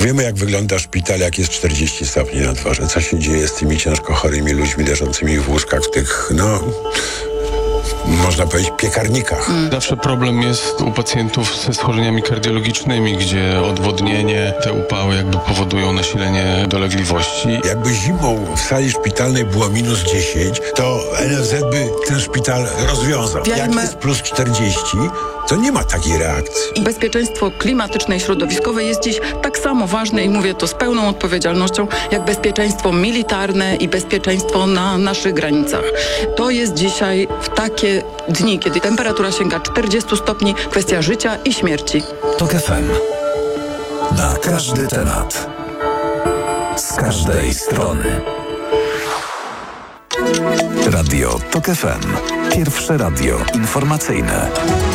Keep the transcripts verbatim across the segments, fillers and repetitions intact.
Wiemy, jak wygląda szpital, jak jest czterdzieści stopni na dworze. Co się dzieje z tymi ciężko chorymi ludźmi leżącymi w łóżkach, w tych, no... można powiedzieć, piekarnikach. Zawsze problem jest u pacjentów ze schorzeniami kardiologicznymi, gdzie odwodnienie, te upały jakby powodują nasilenie dolegliwości. Jakby zimą w sali szpitalnej było minus dziesięć, to N F Z by ten szpital rozwiązał. Wiemy... Jak jest plus czterdzieści, to nie ma takiej reakcji. I bezpieczeństwo klimatyczne i środowiskowe jest dziś tak samo ważne i mówię to z pełną odpowiedzialnością, jak bezpieczeństwo militarne i bezpieczeństwo na naszych granicach. To jest dzisiaj w takie dni, kiedy temperatura sięga czterdzieści stopni, kwestia życia i śmierci. TOK F M. Na każdy temat. Z każdej strony. Radio TOK F M. Pierwsze radio informacyjne.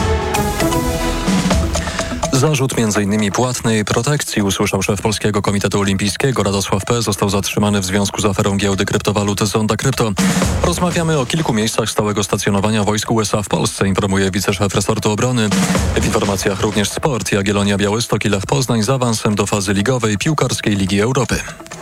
Zarzut między innymi płatnej protekcji usłyszał szef Polskiego Komitetu Olimpijskiego. Radosław P. został zatrzymany w związku z aferą giełdy kryptowalut Zonda Krypto. Rozmawiamy o kilku miejscach stałego stacjonowania wojsk U S A w Polsce, informuje wiceszef resortu obrony. W informacjach również sport. Jagiellonia Białystok i Lech Poznań z awansem do fazy ligowej piłkarskiej Ligi Europy.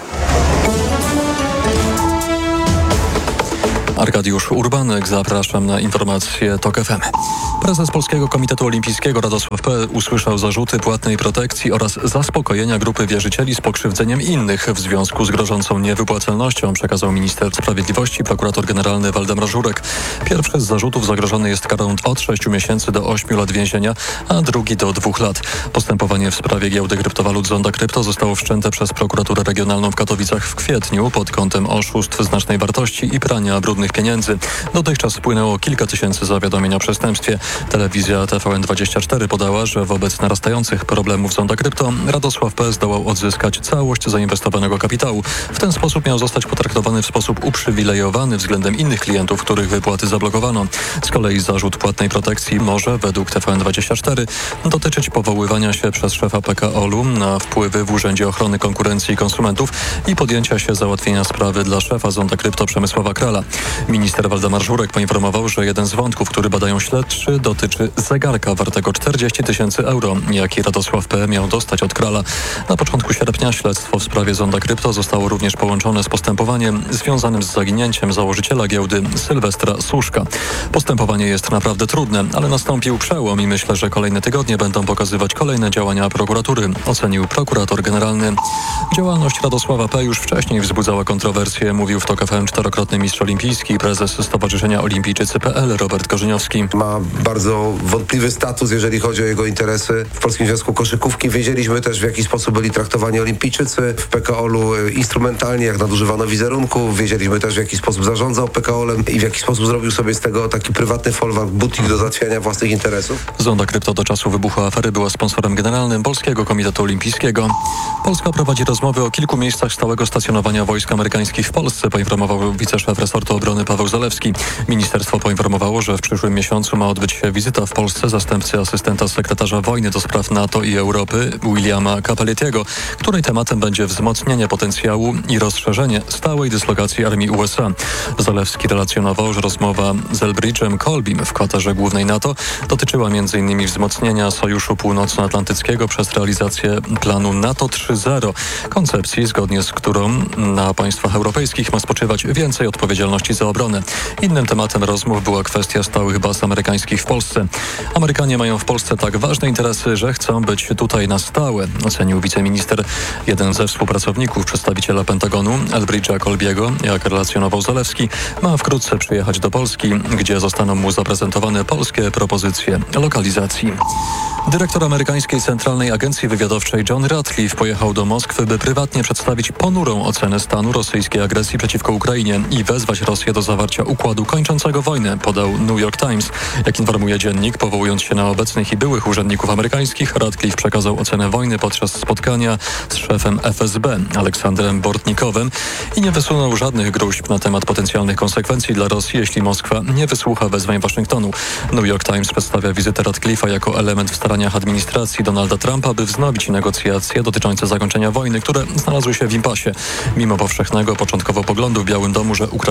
Arkadiusz Urbanek, zapraszam na informacje TOK F M. Prezes Polskiego Komitetu Olimpijskiego Radosław P. usłyszał zarzuty płatnej protekcji oraz zaspokojenia grupy wierzycieli z pokrzywdzeniem innych w związku z grożącą niewypłacalnością, przekazał minister sprawiedliwości prokurator generalny Waldemar Żurek. Pierwszy z zarzutów zagrożony jest karą od sześciu miesięcy do ośmiu lat więzienia, a drugi do dwóch lat. Postępowanie w sprawie giełdy kryptowalut Zonda Krypto zostało wszczęte przez prokuraturę regionalną w Katowicach w kwietniu pod kątem oszustw znacznej wartości i prania brudnych pieniędzy. Dotychczas wpłynęło kilka tysięcy zawiadomień o przestępstwie. Telewizja T V N dwadzieścia cztery podała, że wobec narastających problemów Zonda Krypto Radosław P. zdołał odzyskać całość zainwestowanego kapitału. W ten sposób miał zostać potraktowany w sposób uprzywilejowany względem innych klientów, których wypłaty zablokowano. Z kolei zarzut płatnej protekcji może, według T V N dwadzieścia cztery, dotyczyć powoływania się przez szefa P K O L u na wpływy w Urzędzie Ochrony Konkurencji i Konsumentów i podjęcia się załatwienia sprawy dla szefa Zonda Krypto Przemysława Krala. Minister Waldemar Żurek poinformował, że jeden z wątków, który badają śledczy, dotyczy zegarka wartego czterdzieści tysięcy euro, jaki Radosław P. miał dostać od Krala. Na początku sierpnia śledztwo w sprawie Zonda Krypto zostało również połączone z postępowaniem związanym z zaginięciem założyciela giełdy Sylwestra Suszka. Postępowanie jest naprawdę trudne, ale nastąpił przełom i myślę, że kolejne tygodnie będą pokazywać kolejne działania prokuratury, ocenił prokurator generalny. Działalność Radosława P. już wcześniej wzbudzała kontrowersje, mówił w TOK F M czterokrotny mistrz olimpijski, prezes Stowarzyszenia Olimpijczycy kropka p l Robert Korzyniowski. Ma bardzo wątpliwy status, jeżeli chodzi o jego interesy w Polskim Związku Koszykówki. Wiedzieliśmy też, w jaki sposób byli traktowani olimpijczycy w P K O L u instrumentalnie, jak nadużywano wizerunku. Wiedzieliśmy też, w jaki sposób zarządzał P K O L em i w jaki sposób zrobił sobie z tego taki prywatny folwark, butik do załatwiania własnych interesów. Zonda Krypto do czasu wybuchu afery była sponsorem generalnym Polskiego Komitetu Olimpijskiego. Polska prowadzi rozmowy o kilku miejscach stałego stacjonowania wojsk amerykańskich w Polsce, poinformował wiceszef resortu obrony Paweł Zalewski. Ministerstwo poinformowało, że w przyszłym miesiącu ma odbyć się wizyta w Polsce zastępcy asystenta sekretarza wojny do spraw NATO i Europy Williama Capelletiego, której tematem będzie wzmocnienie potencjału i rozszerzenie stałej dyslokacji armii U S A. Zalewski relacjonował, że rozmowa z Elbridge'em Colbym w kwaterze głównej NATO dotyczyła m.in. wzmocnienia Sojuszu Północnoatlantyckiego przez realizację planu NATO trzy zero, koncepcji, zgodnie z którą na państwach europejskich ma spoczywać więcej odpowiedzialności za obronę. Innym tematem rozmów była kwestia stałych baz amerykańskich w Polsce. Amerykanie mają w Polsce tak ważne interesy, że chcą być tutaj na stałe, ocenił wiceminister. Jeden ze współpracowników przedstawiciela Pentagonu, Elbridge'a Colby'ego, jak relacjonował Zalewski, ma wkrótce przyjechać do Polski, gdzie zostaną mu zaprezentowane polskie propozycje lokalizacji. Dyrektor amerykańskiej Centralnej Agencji Wywiadowczej John Ratcliffe pojechał do Moskwy, by prywatnie przedstawić ponurą ocenę stanu rosyjskiej agresji przeciwko Ukrainie i wezwać Rosję do zawarcia układu kończącego wojnę, podał New York Times. Jak informuje dziennik, powołując się na obecnych i byłych urzędników amerykańskich, Ratcliffe przekazał ocenę wojny podczas spotkania z szefem F S B Aleksandrem Bortnikowem i nie wysunął żadnych gruźb na temat potencjalnych konsekwencji dla Rosji, jeśli Moskwa nie wysłucha wezwań Waszyngtonu. New York Times przedstawia wizytę Ratcliffe'a jako element w staraniach administracji Donalda Trumpa, by wznowić negocjacje dotyczące zakończenia wojny, które znalazły się w impasie. Mimo powszechnego początkowo poglądu w Białym Domu, że Ukraina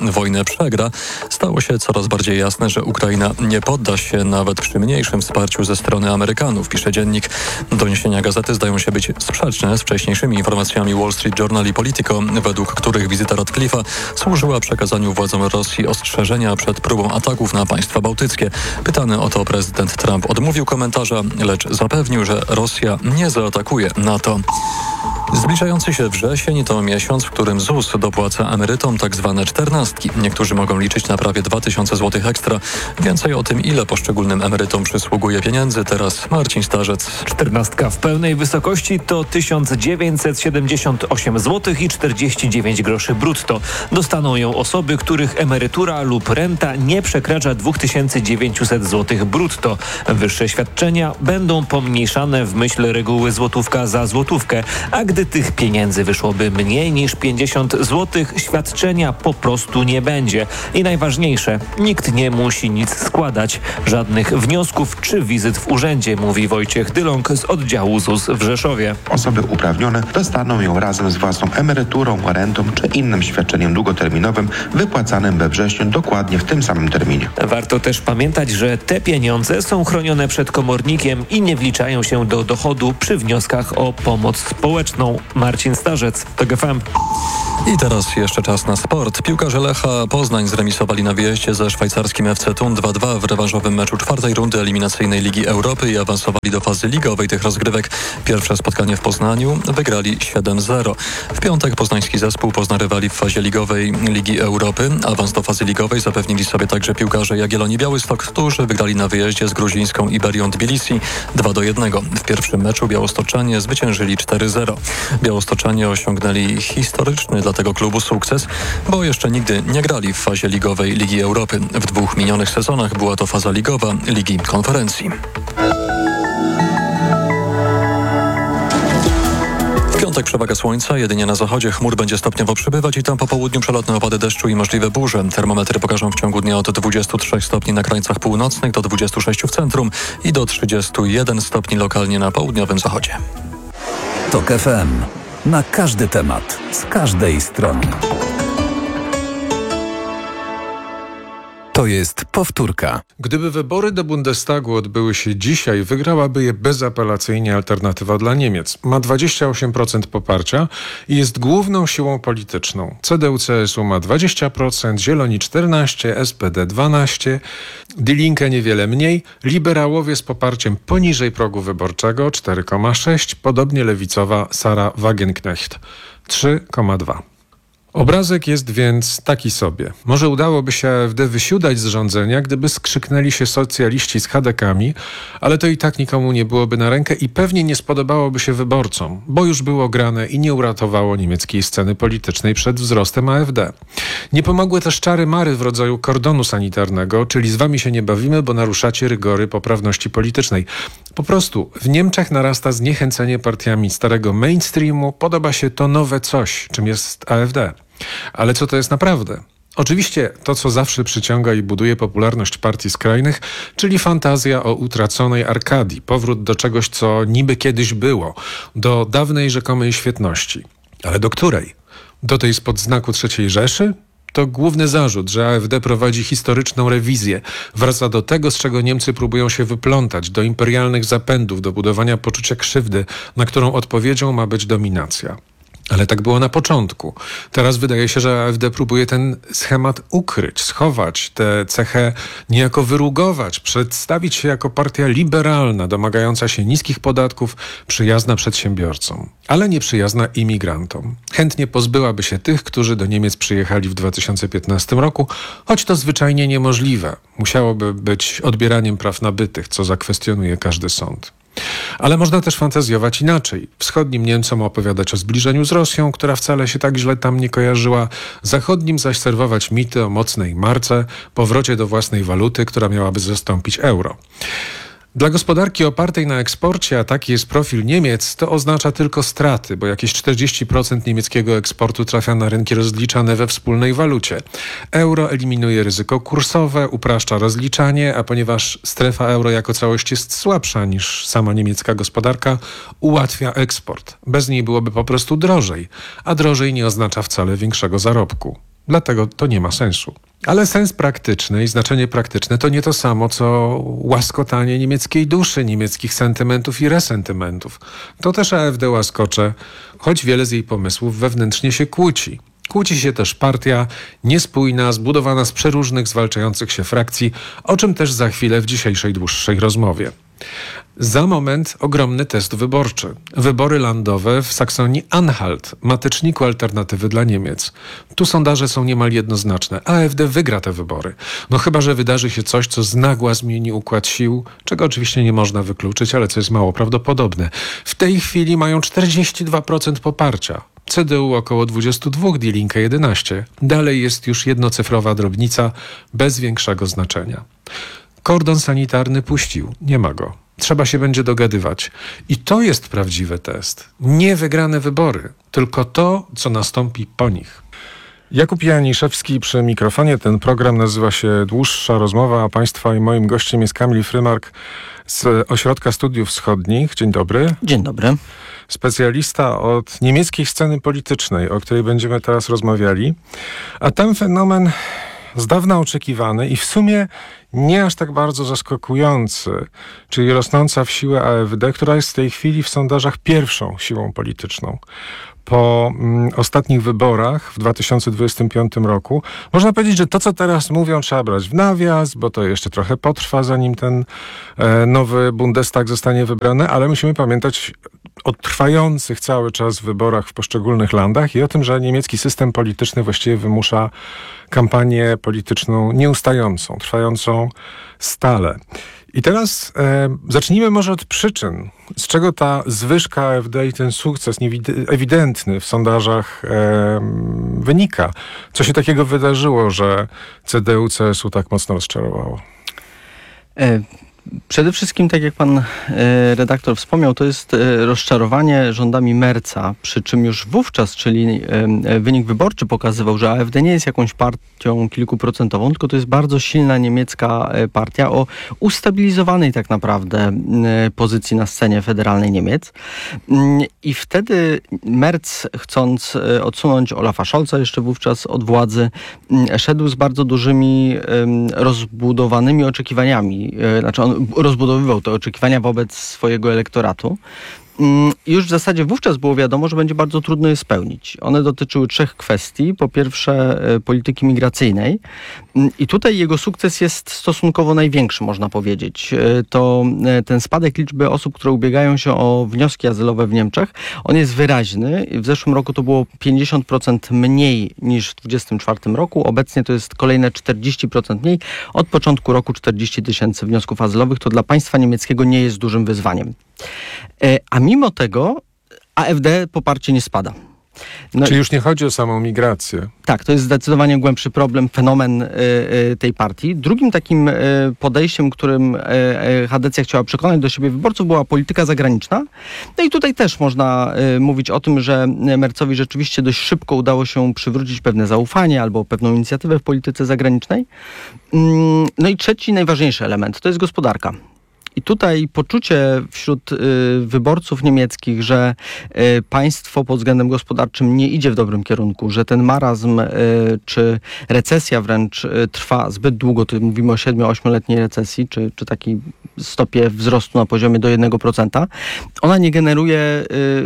wojnę przegra, stało się coraz bardziej jasne, że Ukraina nie podda się nawet przy mniejszym wsparciu ze strony Amerykanów, pisze dziennik. Doniesienia gazety zdają się być sprzeczne z wcześniejszymi informacjami Wall Street Journal i Politico, według których wizyta Radcliffe'a służyła przekazaniu władzom Rosji ostrzeżenia przed próbą ataków na państwa bałtyckie. Pytany o to prezydent Trump odmówił komentarza, lecz zapewnił, że Rosja nie zaatakuje NATO. Zbliżający się wrzesień to miesiąc, w którym Z U S dopłaca emerytom tak zwane czternastki. Niektórzy mogą liczyć na prawie dwa tysiące złotych ekstra. Więcej o tym, ile poszczególnym emerytom przysługuje pieniędzy, teraz Marcin Starzec. Czternastka w pełnej wysokości to tysiąc dziewięćset siedemdziesiąt osiem złotych i czterdzieści dziewięć groszy brutto. Dostaną ją osoby, których emerytura lub renta nie przekracza dwa tysiące dziewięćset złotych brutto. Wyższe świadczenia będą pomniejszane w myśl reguły złotówka za złotówkę, a gdy tych pieniędzy wyszłoby mniej niż pięćdziesiąt złotych, świadczenia po prostu nie będzie. I najważniejsze, nikt nie musi nic składać, żadnych wniosków czy wizyt w urzędzie, mówi Wojciech Dyląg z oddziału Z U S w Rzeszowie. Osoby uprawnione dostaną ją razem z własną emeryturą, rentą czy innym świadczeniem długoterminowym wypłacanym we wrześniu dokładnie w tym samym terminie. Warto też pamiętać, że te pieniądze są chronione przed komornikiem i nie wliczają się do dochodu przy wnioskach o pomoc społeczną. Marcin Starzec, T G F M. I teraz jeszcze czas na sport. Piłkarze Lecha Poznań zremisowali na wyjeździe ze szwajcarskim F C Thun dwa dwa w rewanżowym meczu czwartej rundy eliminacyjnej Ligi Europy i awansowali do fazy ligowej tych rozgrywek. Pierwsze spotkanie w Poznaniu wygrali siedem zero. W piątek poznański zespół pozna rywali w fazie ligowej Ligi Europy. Awans do fazy ligowej zapewnili sobie także piłkarze Jagiellonii Białystok, którzy wygrali na wyjeździe z gruzińską Iberią Tbilisi dwa do jednego. W pierwszym meczu białostoczanie zwyciężyli cztery zero. Białostoczanie osiągnęli historyczny dla tego klubu sukces, bo jeszcze nigdy nie grali w fazie ligowej Ligi Europy. W dwóch minionych sezonach była to faza ligowa Ligi Konferencji. W piątek przewaga słońca, jedynie na zachodzie chmur będzie stopniowo przybywać i tam po południu przelotne opady deszczu i możliwe burze. Termometry pokażą w ciągu dnia od dwudziestu trzech stopni na krańcach północnych do dwudziestu sześciu w centrum i do trzydziestu jeden stopni lokalnie na południowym zachodzie. TOK F M. Na każdy temat, z każdej strony. To jest powtórka. Gdyby wybory do Bundestagu odbyły się dzisiaj, wygrałaby je bezapelacyjnie Alternatywa dla Niemiec. Ma dwadzieścia osiem procent poparcia i jest główną siłą polityczną. C D U C S U ma dwadzieścia procent, Zieloni czternaście procent, S P D dwanaście procent, Die Linke niewiele mniej, liberałowie z poparciem poniżej progu wyborczego cztery przecinek sześć procent, podobnie lewicowa Sara Wagenknecht trzy przecinek dwa procent. Obrazek jest więc taki sobie. Może udałoby się A F D wysiudać z rządzenia, gdyby skrzyknęli się socjaliści z chadekami, ale to i tak nikomu nie byłoby na rękę i pewnie nie spodobałoby się wyborcom, bo już było grane i nie uratowało niemieckiej sceny politycznej przed wzrostem A F D. Nie pomogły też czary mary w rodzaju kordonu sanitarnego, czyli z wami się nie bawimy, bo naruszacie rygory poprawności politycznej. Po prostu w Niemczech narasta zniechęcenie partiami starego mainstreamu, podoba się to nowe coś, czym jest A F D. Ale co to jest naprawdę? Oczywiście to, co zawsze przyciąga i buduje popularność partii skrajnych, czyli fantazja o utraconej Arkadii, powrót do czegoś, co niby kiedyś było, do dawnej rzekomej świetności. Ale do której? Do tej spod znaku trzeciej Rzeszy? To główny zarzut, że A F D prowadzi historyczną rewizję, wraca do tego, z czego Niemcy próbują się wyplątać, do imperialnych zapędów, do budowania poczucia krzywdy, na którą odpowiedzią ma być dominacja. Ale tak było na początku. Teraz wydaje się, że A F D próbuje ten schemat ukryć, schować, tę cechę niejako wyrugować, przedstawić się jako partia liberalna, domagająca się niskich podatków, przyjazna przedsiębiorcom, ale nieprzyjazna imigrantom. Chętnie pozbyłaby się tych, którzy do Niemiec przyjechali w dwa tysiące piętnastym roku, choć to zwyczajnie niemożliwe. Musiałoby być odbieraniem praw nabytych, co zakwestionuje każdy sąd. Ale można też fantazjować inaczej. Wschodnim Niemcom opowiadać o zbliżeniu z Rosją, która wcale się tak źle tam nie kojarzyła, zachodnim zaś serwować mity o mocnej marce, powrocie do własnej waluty, która miałaby zastąpić euro. Dla gospodarki opartej na eksporcie, a taki jest profil Niemiec, to oznacza tylko straty, bo jakieś czterdzieści procent niemieckiego eksportu trafia na rynki rozliczane we wspólnej walucie. Euro eliminuje ryzyko kursowe, upraszcza rozliczanie, a ponieważ strefa euro jako całość jest słabsza niż sama niemiecka gospodarka, ułatwia eksport. Bez niej byłoby po prostu drożej, a drożej nie oznacza wcale większego zarobku. Dlatego to nie ma sensu. Ale sens praktyczny i znaczenie praktyczne to nie to samo, co łaskotanie niemieckiej duszy, niemieckich sentymentów i resentymentów. To też A F D łaskocze, choć wiele z jej pomysłów wewnętrznie się kłóci. Kłóci się też partia niespójna, zbudowana z przeróżnych zwalczających się frakcji, o czym też za chwilę w dzisiejszej dłuższej rozmowie. Za moment ogromny test wyborczy. Wybory landowe w Saksonii-Anhalt, mateczniku alternatywy dla Niemiec. Tu sondaże są niemal jednoznaczne. A F D wygra te wybory. No chyba że wydarzy się coś, co znagła zmieni układ sił, czego oczywiście nie można wykluczyć, ale co jest mało prawdopodobne. W tej chwili mają czterdzieści dwa procent poparcia. C D U około dwadzieścia dwa, Die Linke jedenaście. Dalej jest już jednocyfrowa drobnica bez większego znaczenia. Kordon sanitarny puścił. Nie ma go. Trzeba się będzie dogadywać. I to jest prawdziwy test. Nie wygrane wybory, tylko to, co nastąpi po nich. Jakub Janiszewski przy mikrofonie. Ten program nazywa się Dłuższa Rozmowa, a Państwa i moim gościem jest Kamil Frymark z Ośrodka Studiów Wschodnich. Dzień dobry. Dzień dobry. Specjalista od niemieckiej sceny politycznej, o której będziemy teraz rozmawiali. A ten fenomen z dawna oczekiwany i w sumie nie aż tak bardzo zaskakujący, czyli rosnąca w siłę A F D, która jest w tej chwili w sondażach pierwszą siłą polityczną. Po mm, ostatnich wyborach w dwa tysiące dwudziestym piątym roku można powiedzieć, że to, co teraz mówią, trzeba brać w nawias, bo to jeszcze trochę potrwa, zanim ten e, nowy Bundestag zostanie wybrany, ale musimy pamiętać o trwających cały czas wyborach w poszczególnych landach i o tym, że niemiecki system polityczny właściwie wymusza kampanię polityczną nieustającą, trwającą stale. I teraz e, zacznijmy może od przyczyn. Z czego ta zwyżka A F D i ten sukces ewidentny w sondażach e, wynika? Co się takiego wydarzyło, że C D U C S U tak mocno rozczarowało? E- Przede wszystkim, tak jak pan e, redaktor wspomniał, to jest e, rozczarowanie rządami Merza, przy czym już wówczas, czyli e, wynik wyborczy pokazywał, że A F D nie jest jakąś partią kilkuprocentową, tylko to jest bardzo silna niemiecka e, partia o ustabilizowanej tak naprawdę e, pozycji na scenie federalnej Niemiec. Mm, I wtedy Merz, chcąc e, odsunąć Olafa Scholza jeszcze wówczas od władzy, m, szedł z bardzo dużymi e, rozbudowanymi oczekiwaniami. E, znaczy on rozbudowywał te oczekiwania wobec swojego elektoratu. Już w zasadzie wówczas było wiadomo, że będzie bardzo trudno je spełnić. One dotyczyły trzech kwestii. Po pierwsze polityki migracyjnej i tutaj jego sukces jest stosunkowo największy, można powiedzieć. To ten spadek liczby osób, które ubiegają się o wnioski azylowe w Niemczech, on jest wyraźny. W zeszłym roku to było pięćdziesiąt procent mniej niż w dwudziestym czwartym roku. Obecnie to jest kolejne czterdzieści procent mniej. Od początku roku czterdzieści tysięcy wniosków azylowych. To dla państwa niemieckiego nie jest dużym wyzwaniem. A mimo tego A F D poparcie nie spada. No Czyli już nie chodzi o samą migrację. Tak, to jest zdecydowanie głębszy problem, fenomen y, y, tej partii. Drugim takim y, podejściem, którym y, y, Hadecja chciała przekonać do siebie wyborców, była polityka zagraniczna. No i tutaj też można y, mówić o tym, że Merzowi rzeczywiście dość szybko udało się przywrócić pewne zaufanie albo pewną inicjatywę w polityce zagranicznej. Y, no i trzeci, najważniejszy element, to jest gospodarka. I tutaj poczucie wśród y, wyborców niemieckich, że y, państwo pod względem gospodarczym nie idzie w dobrym kierunku, że ten marazm y, czy recesja wręcz y, trwa zbyt długo, tu mówimy o siedmiu-ośmioletniej recesji, czy, czy takiej stopie wzrostu na poziomie do jednego procenta, ona nie generuje y,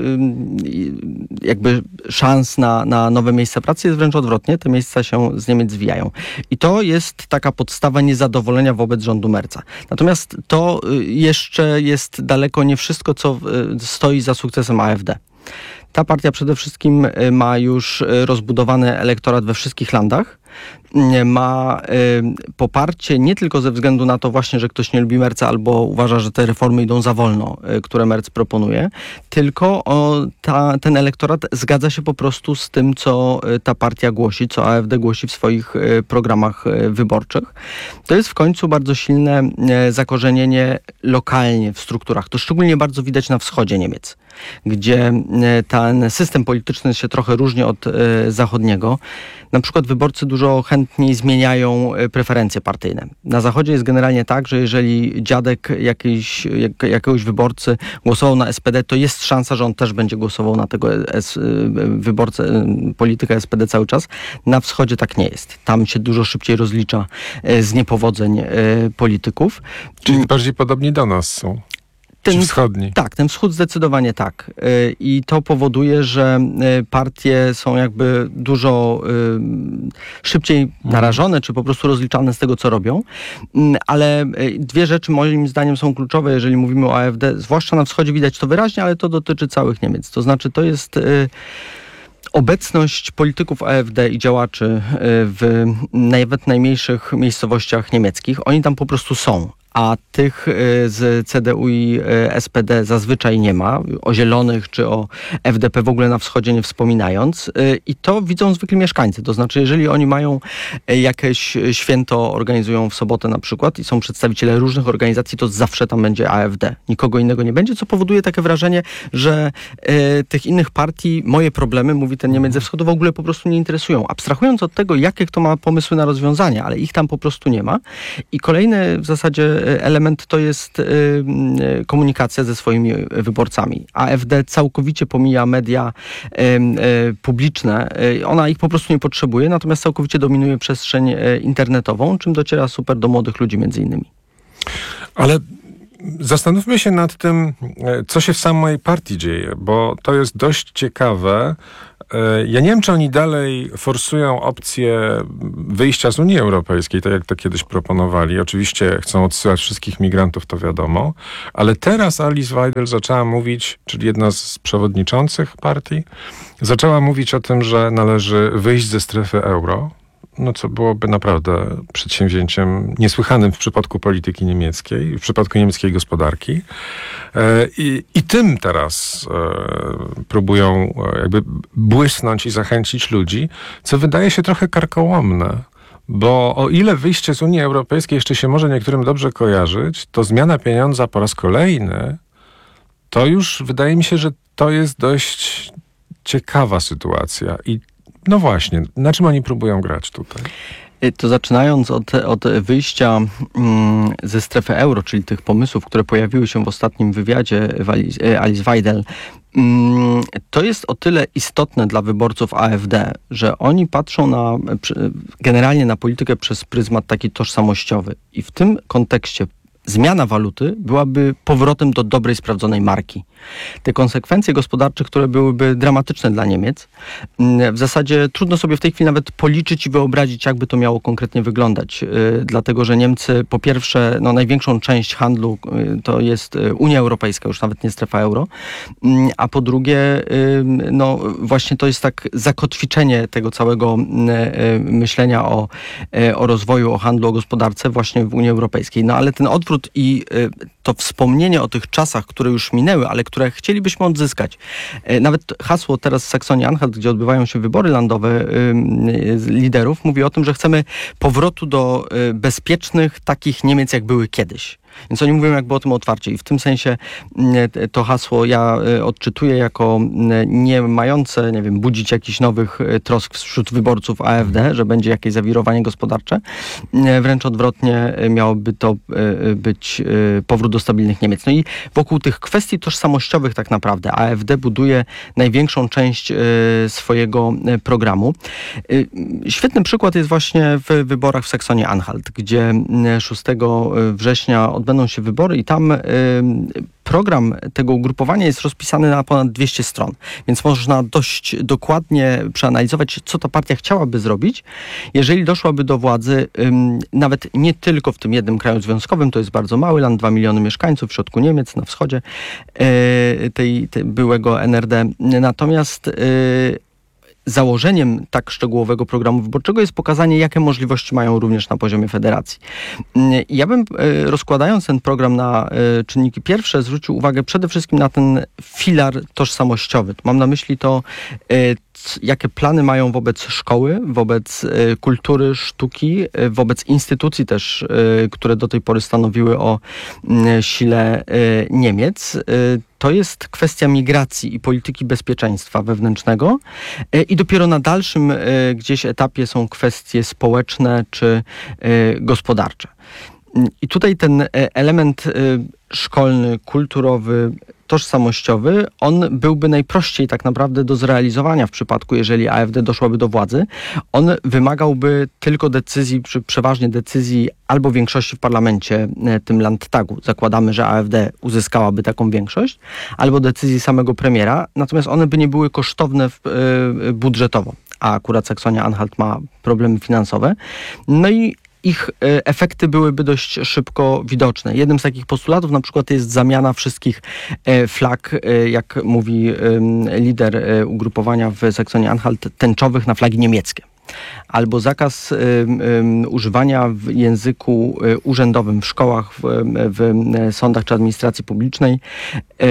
y, jakby szans na, na nowe miejsca pracy, jest wręcz odwrotnie, te miejsca się z Niemiec zwijają. I to jest taka podstawa niezadowolenia wobec rządu Merza. Natomiast to jeszcze jest daleko nie wszystko, co stoi za sukcesem A F D. Ta partia przede wszystkim ma już rozbudowany elektorat we wszystkich landach. Ma y, poparcie nie tylko ze względu na to właśnie, że ktoś nie lubi Merza albo uważa, że te reformy idą za wolno, y, które Merz proponuje, tylko o, ta, ten elektorat zgadza się po prostu z tym, co y, ta partia głosi, co A F D głosi w swoich y, programach y, wyborczych. To jest w końcu bardzo silne y, zakorzenienie lokalnie w strukturach. To szczególnie bardzo widać na wschodzie Niemiec, gdzie ten system polityczny się trochę różni od y, zachodniego. Na przykład wyborcy dużo chętniej najchętniej zmieniają preferencje partyjne. Na Zachodzie jest generalnie tak, że jeżeli dziadek jakiejś, jak, jakiegoś wyborcy głosował na S P D, to jest szansa, że on też będzie głosował na tego S, wyborcę, politykę S P D cały czas. Na wschodzie tak nie jest. Tam się dużo szybciej rozlicza z niepowodzeń polityków. Czyli bardziej podobni do nas są. Ten, wschodni. Tak, ten wschód zdecydowanie tak. I to powoduje, że partie są jakby dużo szybciej narażone, czy po prostu rozliczane z tego, co robią. Ale dwie rzeczy moim zdaniem są kluczowe, jeżeli mówimy o A F D. Zwłaszcza na wschodzie widać to wyraźnie, ale to dotyczy całych Niemiec. To znaczy, to jest obecność polityków A F D i działaczy w nawet najmniejszych miejscowościach niemieckich. Oni tam po prostu są. A tych z C D U i S P D zazwyczaj nie ma, o Zielonych czy o F D P w ogóle na wschodzie nie wspominając. I to widzą zwykli mieszkańcy. To znaczy, jeżeli oni mają jakieś święto, organizują w sobotę na przykład i są przedstawiciele różnych organizacji, to zawsze tam będzie A F D. Nikogo innego nie będzie, co powoduje takie wrażenie, że y, tych innych partii moje problemy, mówi ten Niemiec ze wschodu, w ogóle po prostu nie interesują. Abstrahując od tego, jakie kto ma pomysły na rozwiązania, ale ich tam po prostu nie ma. I kolejny w zasadzie element to jest y, komunikacja ze swoimi wyborcami. A F D całkowicie pomija media y, y, publiczne. Y, ona ich po prostu nie potrzebuje, natomiast całkowicie dominuje przestrzeń y, internetową, czym dociera super do młodych ludzi między innymi. Ale zastanówmy się nad tym, co się w samej partii dzieje, bo to jest dość ciekawe. Ja nie wiem, czy oni dalej forsują opcję wyjścia z Unii Europejskiej, tak jak to kiedyś proponowali. Oczywiście chcą odsyłać wszystkich migrantów, to wiadomo. Ale teraz Alice Weidel zaczęła mówić, czyli jedna z przewodniczących partii, zaczęła mówić o tym, że należy wyjść ze strefy euro. No co byłoby naprawdę przedsięwzięciem niesłychanym w przypadku polityki niemieckiej, w przypadku niemieckiej gospodarki. I, i tym teraz e, próbują jakby błysnąć i zachęcić ludzi, co wydaje się trochę karkołomne. Bo o ile wyjście z Unii Europejskiej jeszcze się może niektórym dobrze kojarzyć, to zmiana pieniądza po raz kolejny, to już wydaje mi się, że to jest dość ciekawa sytuacja. I no właśnie, na czym oni próbują grać tutaj? To zaczynając od, od wyjścia mm, ze strefy euro, czyli tych pomysłów, które pojawiły się w ostatnim wywiadzie Alice Weidel, mm, to jest o tyle istotne dla wyborców A F D, że oni patrzą na, generalnie na politykę przez pryzmat taki tożsamościowy. I w tym kontekście zmiana waluty byłaby powrotem do dobrej, sprawdzonej marki. Te konsekwencje gospodarcze, które byłyby dramatyczne dla Niemiec, w zasadzie trudno sobie w tej chwili nawet policzyć i wyobrazić, jakby to miało konkretnie wyglądać. Yy, dlatego, że Niemcy po pierwsze, no, największą część handlu yy, to jest Unia Europejska, już nawet nie strefa euro, yy, a po drugie, yy, no właśnie to jest tak zakotwiczenie tego całego yy, myślenia o, yy, o rozwoju, o handlu, o gospodarce właśnie w Unii Europejskiej. No ale ten odwrót i yy, to wspomnienie o tych czasach, które już minęły, ale które chcielibyśmy odzyskać. Nawet hasło teraz w Saksonii-Anhalt, gdzie odbywają się wybory landowe liderów, mówi o tym, że chcemy powrotu do bezpiecznych takich Niemiec, jak były kiedyś. Więc oni mówią jakby o tym otwarcie i w tym sensie to hasło ja odczytuję jako nie mające, nie wiem, budzić jakichś nowych trosk wśród wyborców A F D, że będzie jakieś zawirowanie gospodarcze. Wręcz odwrotnie miałoby to być powrót do stabilnych Niemiec. No i wokół tych kwestii tożsamościowych tak naprawdę A F D buduje największą część swojego programu. Świetny przykład jest właśnie w wyborach w Saksonii-Anhalt, gdzie szóstego września odbędą się wybory i tam y, program tego ugrupowania jest rozpisany na ponad dwieście stron, więc można dość dokładnie przeanalizować, co ta partia chciałaby zrobić, jeżeli doszłaby do władzy y, nawet nie tylko w tym jednym kraju związkowym, to jest bardzo mały land, dwa miliony mieszkańców w środku Niemiec, na wschodzie y, tej, tej byłego N R D, natomiast y, założeniem tak szczegółowego programu wyborczego jest pokazanie, jakie możliwości mają również na poziomie federacji. Ja bym, rozkładając ten program na czynniki pierwsze, zwrócił uwagę przede wszystkim na ten filar tożsamościowy. Mam na myśli to, jakie plany mają wobec szkoły, wobec y, kultury, sztuki, y, wobec instytucji też, y, które do tej pory stanowiły o y, sile y, Niemiec. Y, To jest kwestia migracji i polityki bezpieczeństwa wewnętrznego y, i dopiero na dalszym y, gdzieś etapie są kwestie społeczne czy y, gospodarcze. I tutaj ten element szkolny, kulturowy, tożsamościowy, on byłby najprościej tak naprawdę do zrealizowania w przypadku, jeżeli AfD doszłaby do władzy. On wymagałby tylko decyzji, czy przeważnie decyzji albo większości w parlamencie, tym Landtagu. Zakładamy, że AfD uzyskałaby taką większość, albo decyzji samego premiera, natomiast one by nie były kosztowne w, y, budżetowo, a akurat Saksonia-Anhalt ma problemy finansowe. No i ich efekty byłyby dość szybko widoczne. Jednym z takich postulatów na przykład jest zamiana wszystkich flag, jak mówi lider ugrupowania w Saksonia-Anhalt, tęczowych na flagi niemieckie. Albo zakaz y, y, używania w języku y, urzędowym w szkołach, w, w sądach czy administracji publicznej y,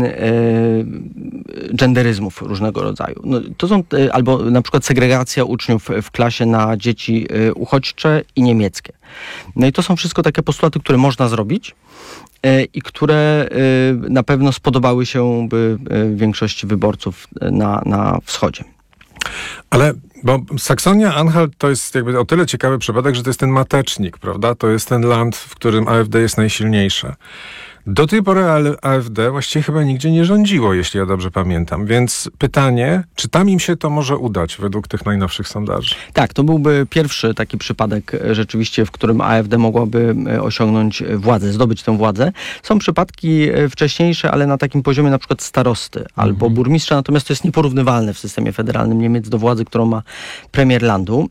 y, genderyzmów różnego rodzaju. No, to są, y, albo na przykład segregacja uczniów w klasie na dzieci y, uchodźcze i niemieckie. No i to są wszystko takie postulaty, które można zrobić y, i które y, na pewno spodobały się by, y, większości wyborców na, na wschodzie. Ale, bo Saksonia-Anhalt to jest jakby o tyle ciekawy przypadek, że to jest ten matecznik, prawda? To jest ten land, w którym AfD jest najsilniejsze. Do tej pory AfD właściwie chyba nigdzie nie rządziło, jeśli ja dobrze pamiętam. Więc pytanie, czy tam im się to może udać według tych najnowszych sondaży? Tak, to byłby pierwszy taki przypadek rzeczywiście, w którym AfD mogłaby osiągnąć władzę, zdobyć tę władzę. Są przypadki wcześniejsze, ale na takim poziomie na przykład starosty mhm. albo burmistrza, natomiast to jest nieporównywalne w systemie federalnym Niemiec do władzy, którą ma premier landu.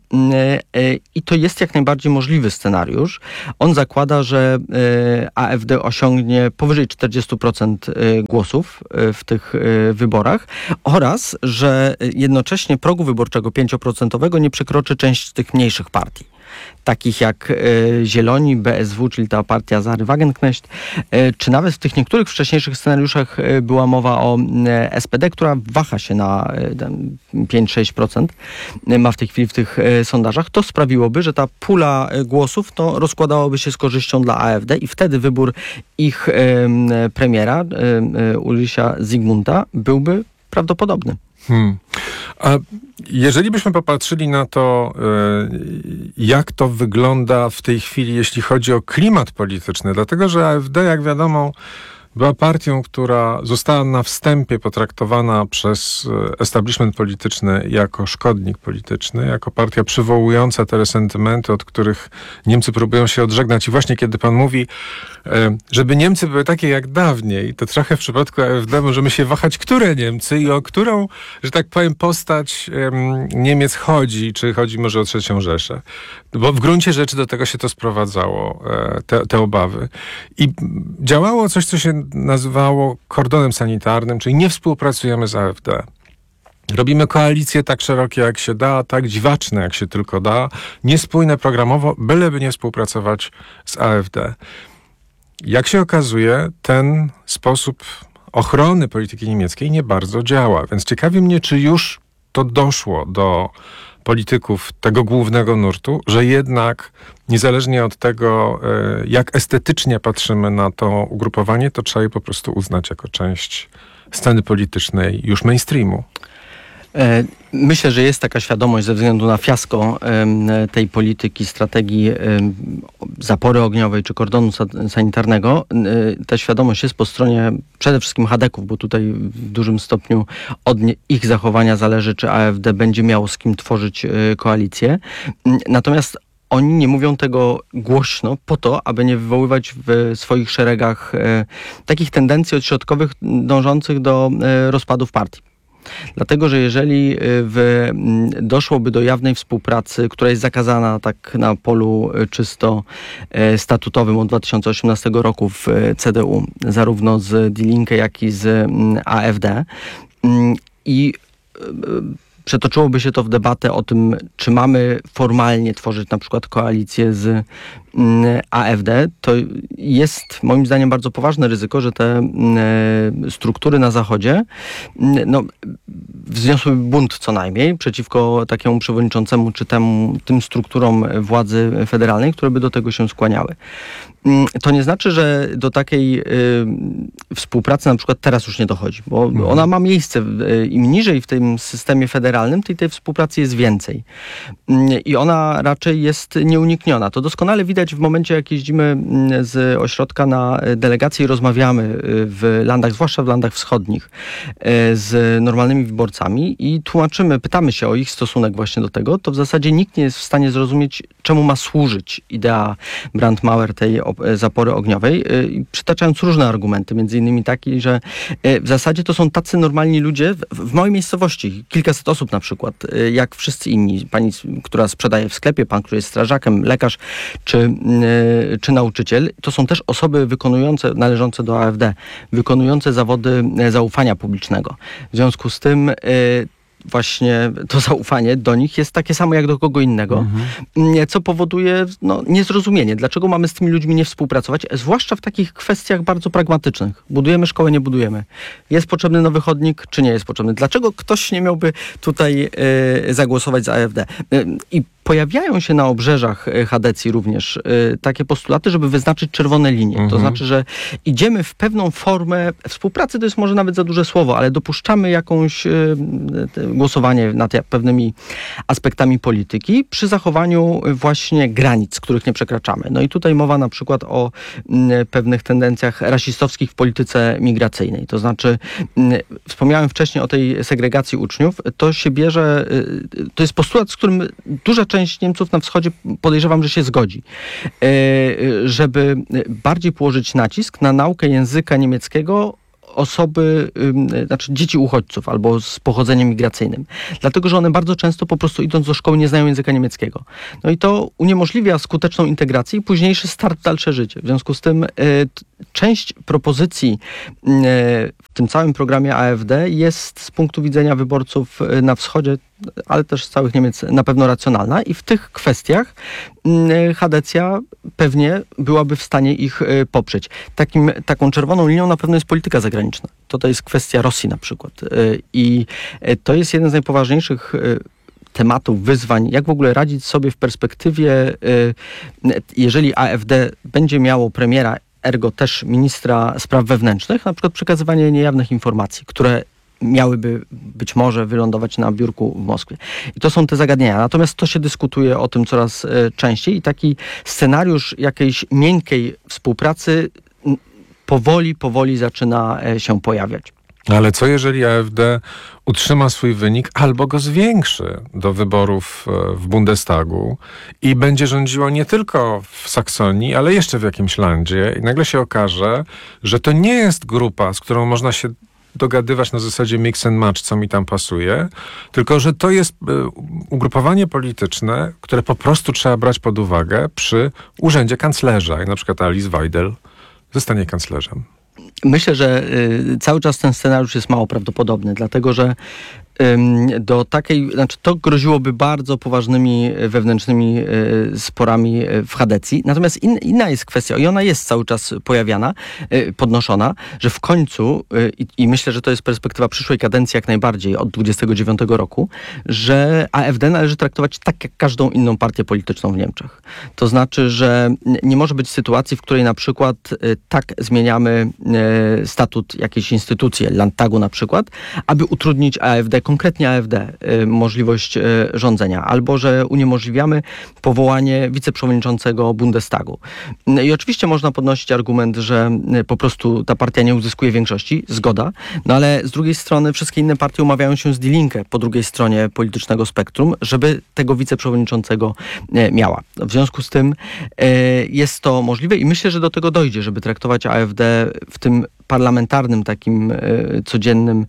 I to jest jak najbardziej możliwy scenariusz. On zakłada, że AfD osiągnie powyżej czterdzieści procent głosów w tych wyborach oraz, że jednocześnie progu wyborczego pięć procent nie przekroczy część z tych mniejszych partii, takich jak Zieloni, B S W, czyli ta partia Sary Wagenknecht, czy nawet w tych niektórych wcześniejszych scenariuszach była mowa o S P D, która waha się na pięć do sześciu procent, ma w tej chwili w tych sondażach. To sprawiłoby, że ta pula głosów to rozkładałoby się z korzyścią dla AfD i wtedy wybór ich premiera, Ulricha Zygmunta, byłby prawdopodobny. Hmm. A jeżeli byśmy popatrzyli na to, jak to wygląda w tej chwili, jeśli chodzi o klimat polityczny, dlatego że AfD, jak wiadomo, była partią, która została na wstępie potraktowana przez establishment polityczny jako szkodnik polityczny, jako partia przywołująca te resentymenty, od których Niemcy próbują się odżegnać. I właśnie kiedy pan mówi, żeby Niemcy były takie jak dawniej, to trochę w przypadku AfD możemy się wahać, które Niemcy i o którą, że tak powiem, postać Niemiec chodzi, czy chodzi może o trzecią Rzeszę. Bo w gruncie rzeczy do tego się to sprowadzało, te, te obawy. I działało coś, co się nazywało kordonem sanitarnym, czyli nie współpracujemy z AfD. Robimy koalicje tak szerokie jak się da, tak dziwaczne jak się tylko da, niespójne programowo, byleby nie współpracować z AfD. Jak się okazuje, ten sposób ochrony polityki niemieckiej nie bardzo działa. Więc ciekawi mnie, czy już to doszło do polityków tego głównego nurtu, że jednak niezależnie od tego, jak estetycznie patrzymy na to ugrupowanie, to trzeba je po prostu uznać jako część sceny politycznej już mainstreamu. Myślę, że jest taka świadomość ze względu na fiasko tej polityki, strategii zapory ogniowej czy kordonu sanitarnego. Ta świadomość jest po stronie przede wszystkim chadeków, bo tutaj w dużym stopniu od ich zachowania zależy, czy AfD będzie miało z kim tworzyć koalicję. Natomiast oni nie mówią tego głośno po to, aby nie wywoływać w swoich szeregach takich tendencji odśrodkowych dążących do rozpadów partii. Dlatego, że jeżeli w, doszłoby do jawnej współpracy, która jest zakazana tak na polu czysto statutowym od dwa tysiące osiemnastego roku w C D U, zarówno z Die Linke, jak i z AfD, i przetoczyłoby się to w debatę o tym, czy mamy formalnie tworzyć na przykład koalicję z A F D, to jest moim zdaniem bardzo poważne ryzyko, że te struktury na Zachodzie no, wzniosłyby bunt co najmniej przeciwko takiemu przewodniczącemu czy temu, tym strukturom władzy federalnej, które by do tego się skłaniały. To nie znaczy, że do takiej y, współpracy na przykład teraz już nie dochodzi, bo mhm. ona ma miejsce. Y, Im niżej w tym systemie federalnym, tej, tej współpracy jest więcej. Y, I ona raczej jest nieunikniona. To doskonale widać w momencie, jak jeździmy z ośrodka na delegacje i rozmawiamy w landach, zwłaszcza w landach wschodnich, y, z normalnymi wyborcami i tłumaczymy, pytamy się o ich stosunek właśnie do tego, to w zasadzie nikt nie jest w stanie zrozumieć, czemu ma służyć idea Brandmauer tej zapory ogniowej, przytaczając różne argumenty, między innymi taki, że w zasadzie to są tacy normalni ludzie w, w małej miejscowości, kilkaset osób na przykład, jak wszyscy inni. Pani, która sprzedaje w sklepie, pan, który jest strażakiem, lekarz czy, czy nauczyciel. To są też osoby wykonujące, należące do A F D, wykonujące zawody zaufania publicznego. W związku z tym właśnie to zaufanie do nich jest takie samo jak do kogo innego, mhm. co powoduje no, niezrozumienie. Dlaczego mamy z tymi ludźmi nie współpracować, zwłaszcza w takich kwestiach bardzo pragmatycznych. Budujemy szkołę, nie budujemy. Jest potrzebny nowy chodnik, czy nie jest potrzebny? Dlaczego ktoś nie miałby tutaj y, zagłosować za A F D? Y, I pojawiają się na obrzeżach Hadecji również y, takie postulaty, żeby wyznaczyć czerwone linie. Mhm. To znaczy, że idziemy w pewną formę współpracy, to jest może nawet za duże słowo, ale dopuszczamy jakąś y, głosowanie nad pewnymi aspektami polityki przy zachowaniu właśnie granic, których nie przekraczamy. No i tutaj mowa na przykład o y, pewnych tendencjach rasistowskich w polityce migracyjnej. To znaczy, y, wspomniałem wcześniej o tej segregacji uczniów. To się bierze, y, to jest postulat, z którym duża część Część Niemców na wschodzie podejrzewam, że się zgodzi, żeby bardziej położyć nacisk na naukę języka niemieckiego osoby, znaczy dzieci uchodźców albo z pochodzeniem migracyjnym. Dlatego, że one bardzo często po prostu idąc do szkoły nie znają języka niemieckiego. No i to uniemożliwia skuteczną integrację i późniejszy start w dalsze życie. W związku z tym y, część propozycji y, w tym całym programie A F D jest z punktu widzenia wyborców na wschodzie, ale też z całych Niemiec na pewno racjonalna i w tych kwestiach y, Hadecja pewnie byłaby w stanie ich y, poprzeć. Takim, taką czerwoną linią na pewno jest polityka zagraniczna. To, to jest kwestia Rosji na przykład. Y, I y, to jest jeden z najpoważniejszych y, tematów, wyzwań, jak w ogóle radzić sobie w perspektywie, y, jeżeli A F D będzie miało premiera, ergo też ministra spraw wewnętrznych, na przykład przekazywanie niejawnych informacji, które miałyby być może wylądować na biurku w Moskwie. I to są te zagadnienia. Natomiast to się dyskutuje o tym coraz y, częściej i taki scenariusz jakiejś miękkiej współpracy m, powoli, powoli zaczyna y, się pojawiać. Ale co jeżeli A F D utrzyma swój wynik albo go zwiększy do wyborów w Bundestagu i będzie rządziło nie tylko w Saksonii, ale jeszcze w jakimś landzie i nagle się okaże, że to nie jest grupa, z którą można się dogadywać na zasadzie mix and match, co mi tam pasuje, tylko że to jest ugrupowanie polityczne, które po prostu trzeba brać pod uwagę przy urzędzie kanclerza, jak na przykład Alice Weidel zostanie kanclerzem. Myślę, że y, cały czas ten scenariusz jest mało prawdopodobny, dlatego że do takiej, znaczy to groziłoby bardzo poważnymi wewnętrznymi sporami w Hadecji. Natomiast in, inna jest kwestia, i ona jest cały czas pojawiana, podnoszona, że w końcu, i, i myślę, że to jest perspektywa przyszłej kadencji jak najbardziej od dwudziestego dziewiątego roku, że A F D należy traktować tak jak każdą inną partię polityczną w Niemczech. To znaczy, że nie może być sytuacji, w której na przykład tak zmieniamy statut jakiejś instytucji, Landtagu na przykład, aby utrudnić A F D, konkretnie A F D, y, możliwość y, rządzenia, albo że uniemożliwiamy powołanie wiceprzewodniczącego Bundestagu. Y, I oczywiście można podnosić argument, że y, po prostu ta partia nie uzyskuje większości, zgoda, no ale z drugiej strony wszystkie inne partie umawiają się z Die Linke po drugiej stronie politycznego spektrum, żeby tego wiceprzewodniczącego y, miała. W związku z tym y, jest to możliwe i myślę, że do tego dojdzie, żeby traktować A F D w tym parlamentarnym takim y, codziennym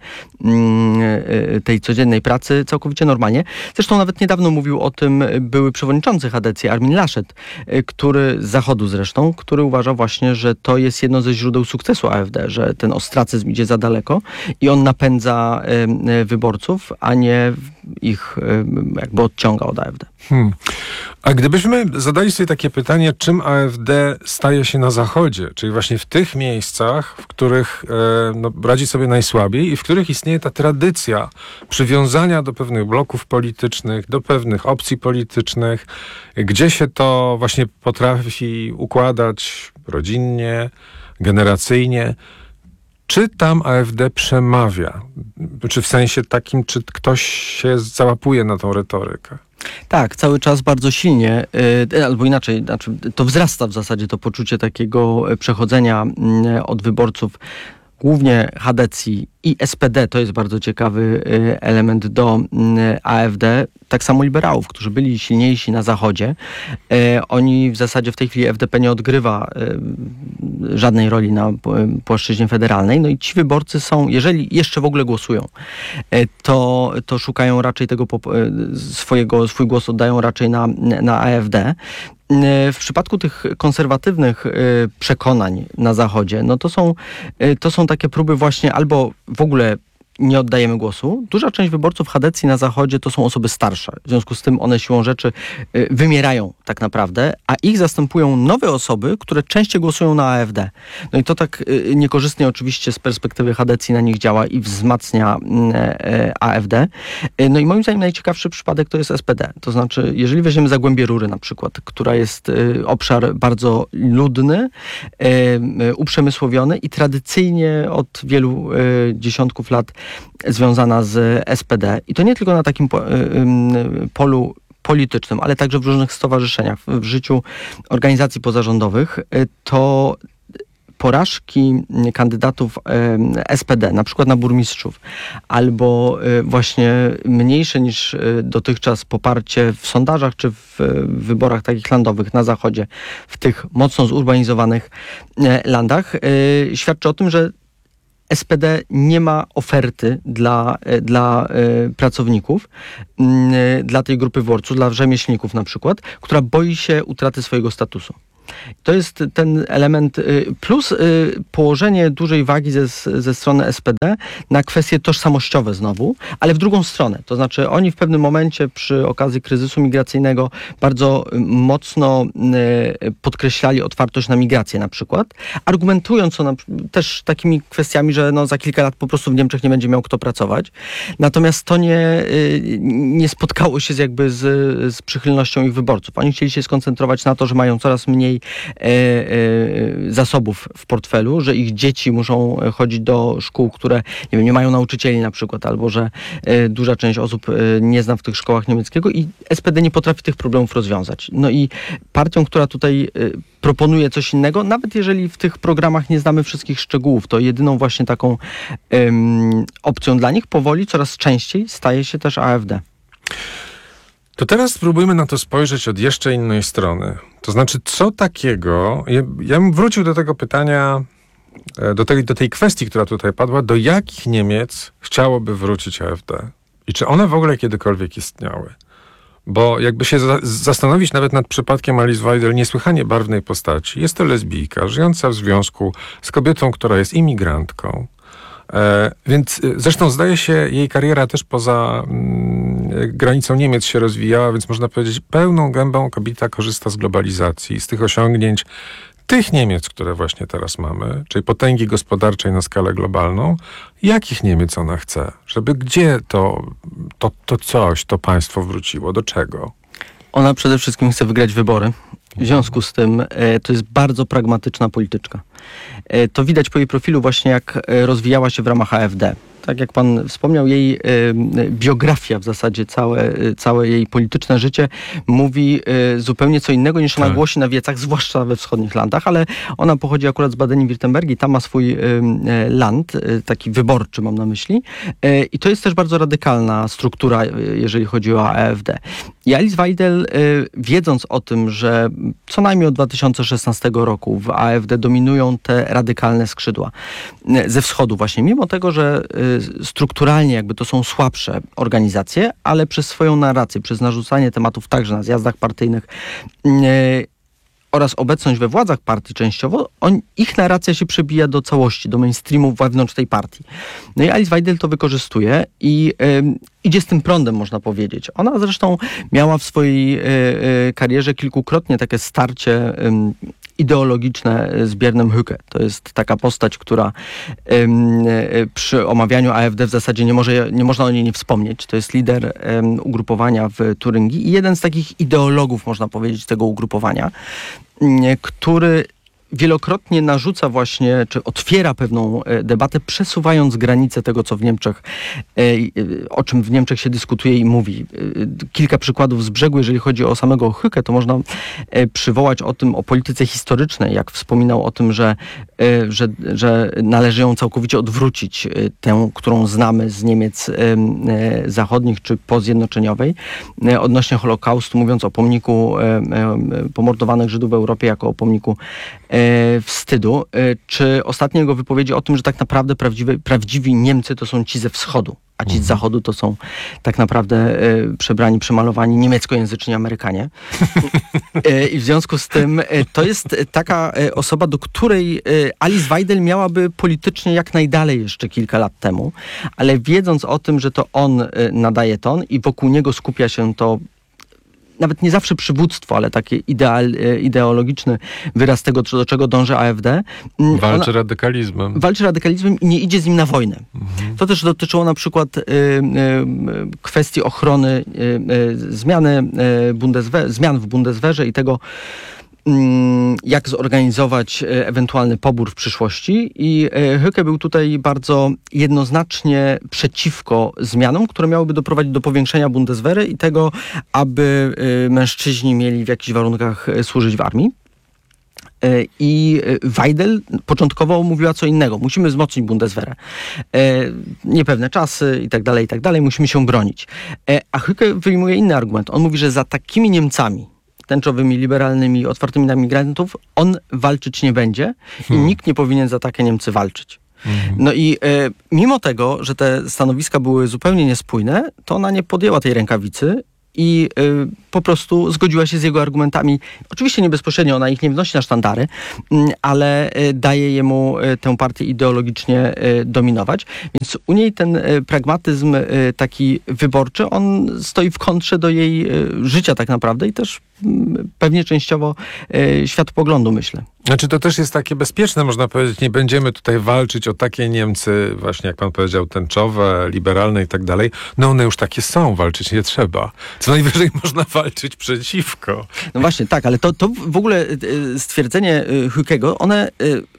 y, tej codziennej pracy całkowicie normalnie. Zresztą nawet niedawno mówił o tym były przewodniczący Hadecji Armin Laschet, y, który z Zachodu zresztą, który uważa właśnie, że to jest jedno ze źródeł sukcesu A F D, że ten ostracyzm idzie za daleko i on napędza y, y, wyborców, a nie ich jakby odciąga od A F D. Hmm. A gdybyśmy zadali sobie takie pytanie, czym A F D staje się na Zachodzie, czyli właśnie w tych miejscach, w których e, no, radzi sobie najsłabiej i w których istnieje ta tradycja przywiązania do pewnych bloków politycznych, do pewnych opcji politycznych, gdzie się to właśnie potrafi układać rodzinnie, generacyjnie. Czy tam A F D przemawia? Czy w sensie takim, czy ktoś się załapuje na tą retorykę? Tak, cały czas bardzo silnie, y, albo inaczej, znaczy to wzrasta w zasadzie to poczucie takiego przechodzenia y, od wyborców głównie Chadecji i S P D, to jest bardzo ciekawy y, element do y, A F D, tak samo liberałów, którzy byli silniejsi na Zachodzie. Y, oni w zasadzie w tej chwili F D P nie odgrywa y, żadnej roli na y, płaszczyźnie federalnej. No i ci wyborcy są, jeżeli jeszcze w ogóle głosują, y, to, to szukają raczej tego pop- y, swojego, swój głos oddają raczej na, na A F D. W przypadku tych konserwatywnych przekonań na Zachodzie, no to są, to są takie próby właśnie albo w ogóle nie oddajemy głosu. Duża część wyborców Chadecji na Zachodzie to są osoby starsze. W związku z tym one siłą rzeczy wymierają tak naprawdę, a ich zastępują nowe osoby, które częściej głosują na A F D. No i to tak niekorzystnie oczywiście z perspektywy Chadecji na nich działa i wzmacnia A F D. No i moim zdaniem najciekawszy przypadek to jest S P D. To znaczy, jeżeli weźmiemy Zagłębie Rury na przykład, która jest obszar bardzo ludny, uprzemysłowiony i tradycyjnie od wielu dziesiątków lat związana z S P D. I to nie tylko na takim po, polu politycznym, ale także w różnych stowarzyszeniach, w życiu organizacji pozarządowych, to porażki kandydatów S P D, na przykład na burmistrzów, albo właśnie mniejsze niż dotychczas poparcie w sondażach czy w wyborach takich landowych na Zachodzie, w tych mocno zurbanizowanych landach, świadczy o tym, że S P D nie ma oferty dla, dla y, pracowników, y, dla tej grupy wyborców, dla rzemieślników na przykład, która boi się utraty swojego statusu. To jest ten element, plus położenie dużej wagi ze, ze strony S P D na kwestie tożsamościowe znowu, ale w drugą stronę. To znaczy oni w pewnym momencie przy okazji kryzysu migracyjnego bardzo mocno podkreślali otwartość na migrację na przykład, argumentując to też takimi kwestiami, że no za kilka lat po prostu w Niemczech nie będzie miał kto pracować. Natomiast to nie, nie spotkało się z jakby z, z przychylnością ich wyborców. Oni chcieli się skoncentrować na to, że mają coraz mniej E, e, zasobów w portfelu, że ich dzieci muszą chodzić do szkół, które nie wiem, nie mają nauczycieli na przykład, albo że e, duża część osób e, nie zna w tych szkołach niemieckiego i S P D nie potrafi tych problemów rozwiązać. No i partią, która tutaj e, proponuje coś innego, nawet jeżeli w tych programach nie znamy wszystkich szczegółów, to jedyną właśnie taką e, opcją dla nich powoli coraz częściej staje się też A F D. To teraz spróbujmy na to spojrzeć od jeszcze innej strony. To znaczy, co takiego... Ja, ja bym wrócił do tego pytania, do tej, do tej kwestii, która tutaj padła, do jakich Niemiec chciałoby wrócić A F D? I czy one w ogóle kiedykolwiek istniały? Bo jakby się za, zastanowić nawet nad przypadkiem Alice Weidel, niesłychanie barwnej postaci. Jest to lesbijka, żyjąca w związku z kobietą, która jest imigrantką. E, więc zresztą zdaje się, jej kariera też poza mm, granicą Niemiec się rozwijała, więc można powiedzieć, pełną gębą kobieta korzysta z globalizacji, z tych osiągnięć tych Niemiec, które właśnie teraz mamy, czyli potęgi gospodarczej na skalę globalną. Jakich Niemiec ona chce? Żeby gdzie to, to, to coś, to państwo wróciło? Do czego? Ona przede wszystkim chce wygrać wybory. W związku z tym e, to jest bardzo pragmatyczna polityczka. E, to widać po jej profilu właśnie, jak rozwijała się w ramach A F D. Tak jak pan wspomniał, jej y, biografia w zasadzie, całe, całe jej polityczne życie mówi y, zupełnie co innego niż ona tak. głosi na wiecach, zwłaszcza we wschodnich landach, ale ona pochodzi akurat z Badeni-Wirtembergi, tam ma swój y, land, y, taki wyborczy mam na myśli y, i to jest też bardzo radykalna struktura, y, jeżeli chodzi o A F D. I Alice Weidel, y, wiedząc o tym, że co najmniej od dwa tysiące szesnastego roku w A F D dominują te radykalne skrzydła y, ze wschodu właśnie, mimo tego, że y, strukturalnie jakby to są słabsze organizacje, ale przez swoją narrację, przez narzucanie tematów także na zjazdach partyjnych, yy, oraz obecność we władzach partii częściowo, on, ich narracja się przebija do całości, do mainstreamu wewnątrz tej partii. No i Alice Weidel to wykorzystuje i y, idzie z tym prądem, można powiedzieć. Ona zresztą miała w swojej y, y, karierze kilkukrotnie takie starcie y, ideologiczne z Björnem Höcke. To jest taka postać, która y, y, przy omawianiu A F D w zasadzie nie, może, nie można o niej nie wspomnieć. To jest lider y, ugrupowania w Turyngii i jeden z takich ideologów, można powiedzieć, tego ugrupowania, który wielokrotnie narzuca właśnie, czy otwiera pewną debatę, przesuwając granice tego, co w Niemczech, o czym w Niemczech się dyskutuje i mówi. Kilka przykładów z brzegu, jeżeli chodzi o samego Höcke, to można przywołać o tym, o polityce historycznej, jak wspominał o tym, że, że, że należy ją całkowicie odwrócić, tę, którą znamy z Niemiec zachodnich, czy pozjednoczeniowej, odnośnie Holokaustu, mówiąc o pomniku pomordowanych Żydów w Europie jako o pomniku wstydu, czy ostatnie jego wypowiedzi o tym, że tak naprawdę prawdziwi, prawdziwi Niemcy to są ci ze wschodu, a ci z zachodu to są tak naprawdę przebrani, przemalowani niemieckojęzyczni Amerykanie. I w związku z tym to jest taka osoba, do której Alice Weidel miałaby politycznie jak najdalej jeszcze kilka lat temu, ale wiedząc o tym, że to on nadaje ton i wokół niego skupia się to nawet nie zawsze przywództwo, ale taki ideal, ideologiczny wyraz tego, do czego dąży A F D. Walczy ona radykalizmem. Walczy radykalizmem i nie idzie z nim na wojnę. Mhm. To też dotyczyło na przykład y, y, kwestii ochrony y, y, zmiany, y, Bundeswehr, zmian w Bundeswehrze i tego, jak zorganizować ewentualny pobór w przyszłości. I Höcke był tutaj bardzo jednoznacznie przeciwko zmianom, które miałyby doprowadzić do powiększenia Bundeswehry i tego, aby mężczyźni mieli w jakichś warunkach służyć w armii. I Weidel początkowo mówiła co innego. Musimy wzmocnić Bundeswehrę. Niepewne czasy i tak dalej, i tak dalej. Musimy się bronić. A Höcke wyjmuje inny argument. On mówi, że za takimi Niemcami, tęczowymi, liberalnymi, otwartymi na migrantów, on walczyć nie będzie i hmm. nikt nie powinien za takie Niemcy walczyć. Hmm. No i e, mimo tego, że te stanowiska były zupełnie niespójne, to ona nie podjęła tej rękawicy i y, po prostu zgodziła się z jego argumentami. Oczywiście nie bezpośrednio, ona ich nie wnosi na sztandary, y, ale y, daje jemu y, tę partię ideologicznie y, dominować. Więc u niej ten y, pragmatyzm y, taki wyborczy, on stoi w kontrze do jej y, życia tak naprawdę i też y, pewnie częściowo y, światopoglądu, myślę. Znaczy to też jest takie bezpieczne, można powiedzieć, nie będziemy tutaj walczyć o takie Niemcy, właśnie jak pan powiedział, tęczowe, liberalne i tak dalej. No one już takie są, walczyć nie trzeba. Co najwyżej można walczyć przeciwko. No właśnie, tak, ale to, to w ogóle stwierdzenie Höckego, one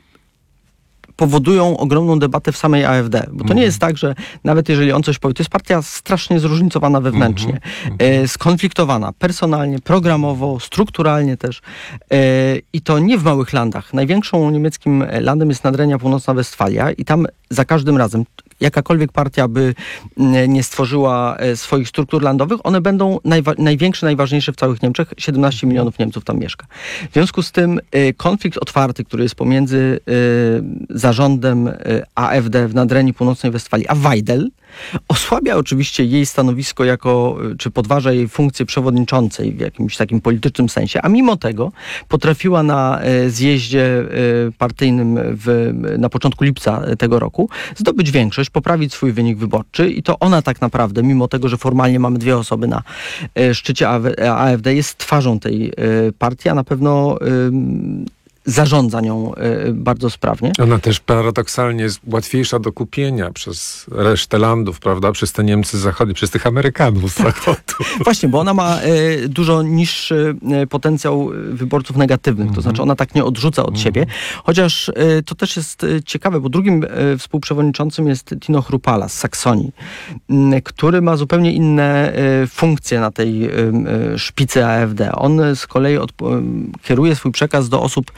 powodują ogromną debatę w samej A F D. Bo to mm. nie jest tak, że nawet jeżeli on coś powie, to jest partia strasznie zróżnicowana wewnętrznie, mm-hmm. e, skonfliktowana personalnie, programowo, strukturalnie też. E, I to nie w małych landach. Największą niemieckim landem jest Nadrenia Północna Westfalia i tam za każdym razem jakakolwiek partia by nie stworzyła swoich struktur landowych, one będą najwa- największe, najważniejsze w całych Niemczech. siedemnaście milionów Niemców tam mieszka. W związku z tym y, konflikt otwarty, który jest pomiędzy y, zarządem y, A F D w Nadrenii Północnej Westfalii a Weidel, osłabia oczywiście jej stanowisko jako, czy podważa jej funkcję przewodniczącej w jakimś takim politycznym sensie, a mimo tego potrafiła na y, zjeździe y, partyjnym w, na początku lipca tego roku zdobyć większość, poprawić swój wynik wyborczy i to ona tak naprawdę, mimo tego, że formalnie mamy dwie osoby na y, szczycie A F D, jest twarzą tej y, partii, a na pewno y, zarządza nią y, bardzo sprawnie. Ona też paradoksalnie jest łatwiejsza do kupienia przez resztę landów, prawda? Przez te Niemcy zachodnie, przez tych Amerykanów z zachodu. Właśnie, bo ona ma y, dużo niższy y, potencjał wyborców negatywnych, mm-hmm. to znaczy ona tak nie odrzuca od mm-hmm. siebie, chociaż y, to też jest y, ciekawe, bo drugim y, współprzewodniczącym jest Tino Chrupalla z Saksonii, y, który ma zupełnie inne y, funkcje na tej y, y, szpicy A F D. On z kolei od, y, kieruje swój przekaz do osób,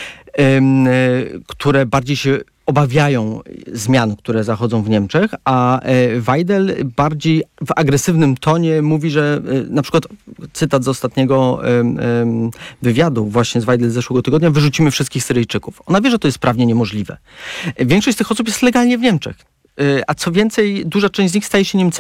które bardziej się obawiają zmian, które zachodzą w Niemczech, a Weidel bardziej w agresywnym tonie mówi, że na przykład cytat z ostatniego wywiadu właśnie z Weidel z zeszłego tygodnia, wyrzucimy wszystkich Syryjczyków. Ona wie, że to jest prawnie niemożliwe. Większość z tych osób jest legalnie w Niemczech, a co więcej, duża część z nich staje się Niemcami.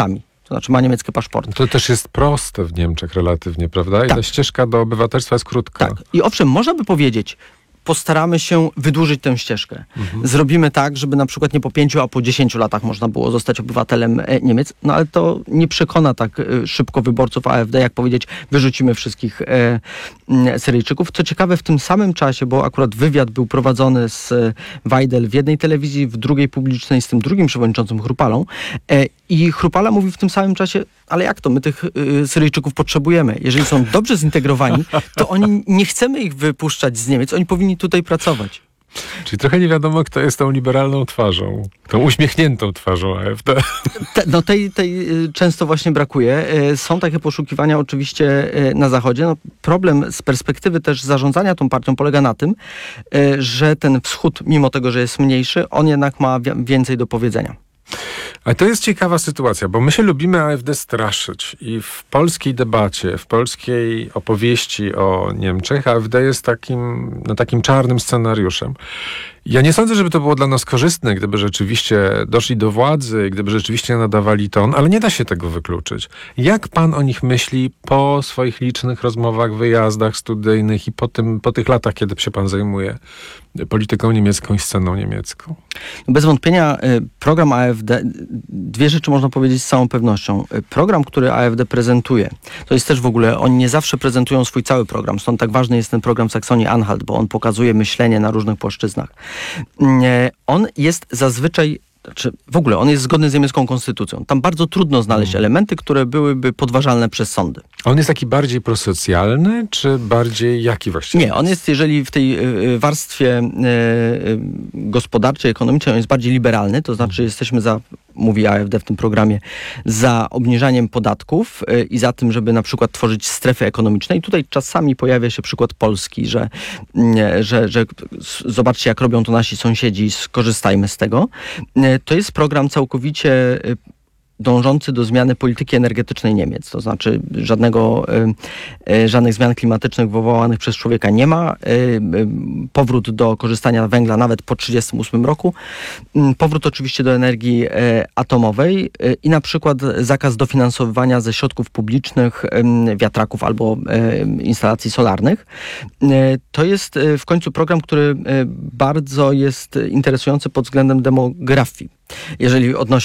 to znaczy ma niemieckie paszporty. To też jest proste w Niemczech relatywnie, prawda? I Tak. ta ścieżka do obywatelstwa jest krótka. Tak. I owszem, można by powiedzieć, postaramy się wydłużyć tę ścieżkę. Mhm. Zrobimy tak, żeby na przykład nie po pięciu, a po dziesięciu latach można było zostać obywatelem e, Niemiec, no ale to nie przekona tak e, szybko wyborców A F D, jak powiedzieć, wyrzucimy wszystkich e, m, Syryjczyków. Co ciekawe, w tym samym czasie, bo akurat wywiad był prowadzony z e, Weidel w jednej telewizji, w drugiej publicznej z tym drugim przewodniczącym Chrupalą e, i Chrupala mówi w tym samym czasie, ale jak to, my tych y, Syryjczyków potrzebujemy. Jeżeli są dobrze zintegrowani, to oni nie chcemy ich wypuszczać z Niemiec, oni powinni tutaj pracować. Czyli trochę nie wiadomo, kto jest tą liberalną twarzą, tą uśmiechniętą twarzą A F D. Te, no tej, tej często właśnie brakuje. Są takie poszukiwania oczywiście na Zachodzie. No, problem z perspektywy też zarządzania tą partią polega na tym, że ten wschód, mimo tego, że jest mniejszy, on jednak ma więcej do powiedzenia. Ale to jest ciekawa sytuacja, bo my się lubimy A F D straszyć i w polskiej debacie, w polskiej opowieści o Niemczech A F D jest takim, no, takim czarnym scenariuszem. Ja nie sądzę, żeby to było dla nas korzystne, gdyby rzeczywiście doszli do władzy, gdyby rzeczywiście nadawali ton, ale nie da się tego wykluczyć. Jak pan o nich myśli po swoich licznych rozmowach, wyjazdach studyjnych i po, tym, po tych latach, kiedy się pan zajmuje polityką niemiecką i sceną niemiecką? Bez wątpienia program A F D, dwie rzeczy można powiedzieć z całą pewnością. Program, który A F D prezentuje, to jest też w ogóle, oni nie zawsze prezentują swój cały program, stąd tak ważny jest ten program Saksonii-Anhalt, bo on pokazuje myślenie na różnych płaszczyznach. On jest zazwyczaj, znaczy w ogóle on jest zgodny z niemiecką konstytucją. Tam bardzo trudno znaleźć elementy, które byłyby podważalne przez sądy. On jest taki bardziej prosocjalny, czy bardziej jaki właściwie? Nie, on jest, jeżeli w tej warstwie gospodarczej, ekonomicznej, on jest bardziej liberalny, to znaczy jesteśmy za, mówi A F D w tym programie, za obniżaniem podatków i za tym, żeby na przykład tworzyć strefy ekonomiczne. I tutaj czasami pojawia się przykład Polski, że, że, że zobaczcie, jak robią to nasi sąsiedzi, skorzystajmy z tego. To jest program całkowicie dążący do zmiany polityki energetycznej Niemiec. To znaczy żadnego, y, żadnych zmian klimatycznych wywołanych przez człowieka nie ma. Y, y, powrót do korzystania węgla nawet po trzydziestym ósmym roku. Y, powrót oczywiście do energii y, atomowej y, i na przykład zakaz dofinansowywania ze środków publicznych y, wiatraków albo y, instalacji solarnych. Y, to jest y, w końcu program, który y, bardzo jest interesujący pod względem demografii. Jeżeli odnosi